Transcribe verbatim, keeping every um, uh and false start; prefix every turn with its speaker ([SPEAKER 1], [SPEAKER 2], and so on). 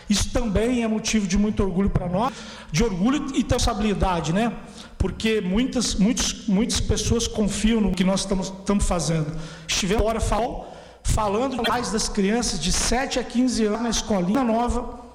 [SPEAKER 1] Isso também é motivo de muito orgulho para nós, de orgulho e responsabilidade, né? Porque muitas, muitos, muitas pessoas confiam no que nós estamos, estamos fazendo. Estivemos agora falando, falando mais das crianças de sete a quinze anos na escolinha nova,